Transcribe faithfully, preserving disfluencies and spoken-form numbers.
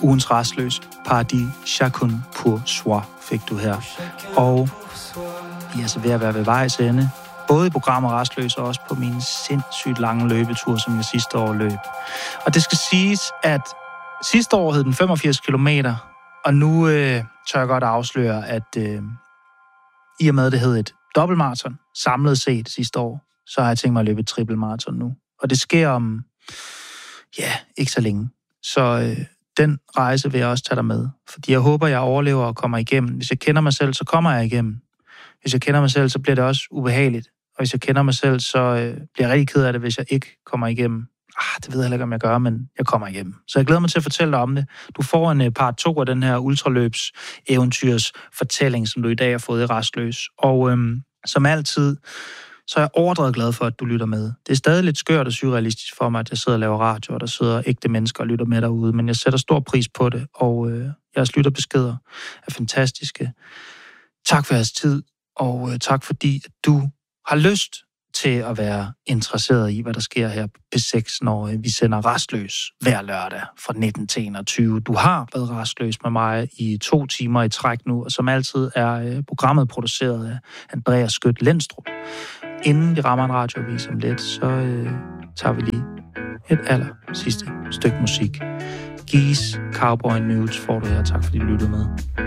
Ugens rastløs, Paradis Chacun pour soi, fik du her. Og I er altså ved at være ved vejs ende, både i programmet Rastløs og også på min sindssygt lange løbetur, som jeg sidste år løb. Og det skal siges, at sidste år hed den femogfirs kilometer, og nu øh, tør jeg godt afsløre, at øh, i og med, det hed et dobbeltmaraton, samlet set sidste år, så har jeg tænkt mig at løbe et trippelmaraton nu. Og det sker om, ja, ikke så længe. Så øh, den rejse vil jeg også tage dig med. Fordi jeg håber, jeg overlever og kommer igennem. Hvis jeg kender mig selv, så kommer jeg igennem. Hvis jeg kender mig selv, så bliver det også ubehageligt. Og hvis jeg kender mig selv, så øh, bliver jeg rigtig ked af det, hvis jeg ikke kommer igennem. Ah, det ved jeg heller ikke, om jeg gør, men jeg kommer igennem. Så jeg glæder mig til at fortælle dig om det. Du får en uh, part to af den her ultraløbs eventyrs fortælling, som du i dag har fået i Rastløs. Og øhm, som altid, så er jeg overdrevet glad for, at du lytter med. Det er stadig lidt skørt og surrealistisk for mig, at jeg sidder og laver radio, og der sidder ægte mennesker og lytter med derude, men jeg sætter stor pris på det, og øh, jeres lytterbeskeder er fantastiske. Tak for jeres tid, og øh, tak fordi, at du har lyst til at være interesseret i, hvad der sker her på P seks, når vi sender Rastløs hver lørdag fra nitten til enogtyve. Du har været rastløs med mig i to timer i træk nu, og som altid er programmet produceret af Andreas Skødt Lendstrup. Inden vi rammer en radioavis om lidt, så øh, tager vi lige et aller sidste stykke musik. Geese Cowboy Nudes får du her. Tak fordi du lyttede med.